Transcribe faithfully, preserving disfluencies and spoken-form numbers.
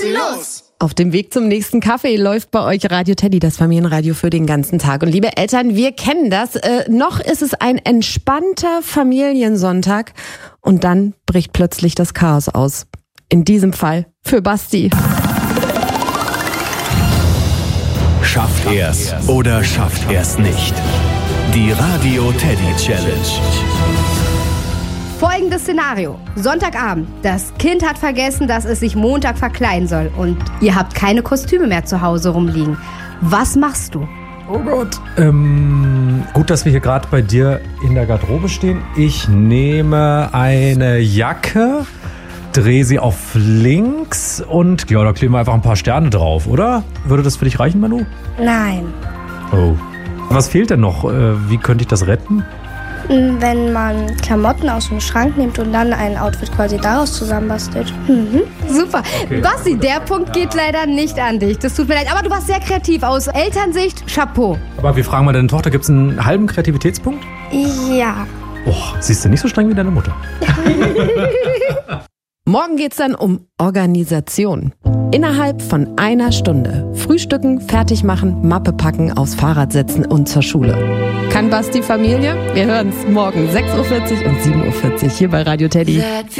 los? Auf dem Weg zum nächsten Kaffee läuft bei euch Radio Teddy, das Familienradio für den ganzen Tag. Und liebe Eltern, wir kennen das. Äh, noch ist es ein entspannter Familiensonntag und dann bricht plötzlich das Chaos aus. In diesem Fall für Basti. Schafft er's oder schafft er's nicht? Die Radio Teddy Challenge. Folgendes Szenario. Sonntagabend. Das Kind hat vergessen, dass es sich Montag verkleiden soll. Und ihr habt keine Kostüme mehr zu Hause rumliegen. Was machst du? Oh Gott. Ähm, gut, dass wir hier gerade bei dir in der Garderobe stehen. Ich nehme eine Jacke, drehe sie auf links und ja, da kleben wir einfach ein paar Sterne drauf, oder? Würde das für dich reichen, Manu? Nein. Oh. Was fehlt denn noch? Wie könnte ich das retten? Wenn man Klamotten aus dem Schrank nimmt und dann ein Outfit quasi daraus zusammenbastelt. Mhm. Super. Okay. Basti, der Punkt geht leider nicht an dich. Das tut mir leid. Aber du warst sehr kreativ. Aus Elternsicht, Chapeau. Aber wir fragen mal deine Tochter, gibt es einen halben Kreativitätspunkt? Ja. Oh, siehst du nicht so streng wie deine Mutter. Morgen geht's dann um Organisation. Innerhalb von einer Stunde. Frühstücken, fertig machen, Mappe packen, aufs Fahrrad setzen und zur Schule. Kann Basti Familie? Wir hören's morgen sechs Uhr vierzig und sieben Uhr vierzig hier bei Radio Teddy.